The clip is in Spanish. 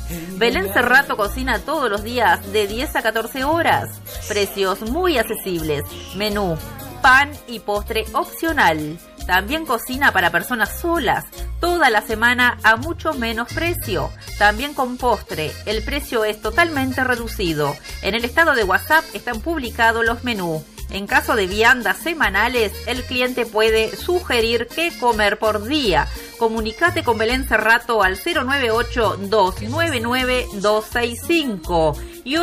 Belén Cerrato cocina todos los días de 10 a 14 horas. Precios muy accesibles. Menú, pan y postre opcional. También cocina para personas solas, toda la semana a mucho menos precio. También con postre, el precio es totalmente reducido. En el estado de WhatsApp están publicados los menús. En caso de viandas semanales, el cliente puede sugerir qué comer por día. Comunicate con Belén Cerrato al 098-299-265.